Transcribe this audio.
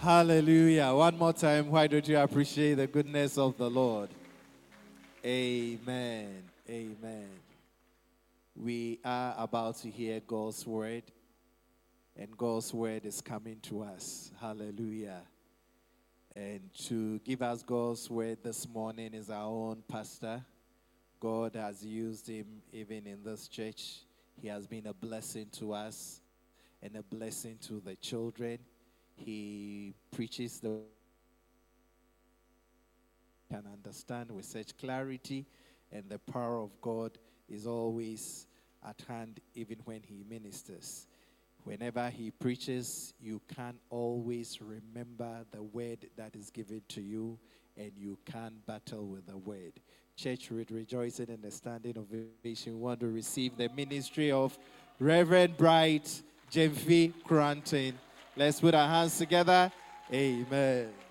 Hallelujah. One more time, why don't you appreciate the goodness of the Lord? Amen. Amen. We are about to hear God's word, and God's word is coming to us. Hallelujah. And to give us God's word this morning is our own pastor. God has used him even in this church. He has been a blessing to us and a blessing to the children. He preaches the can understand with such clarity, and the power of God is always at hand even when he ministers. Whenever he preaches, you can always remember the word that is given to you, and you can battle with the word. Church, with rejoicing and the standing ovation, want to receive the ministry of Reverend Bright Jemfi Cranton. Let's put our hands together. Amen.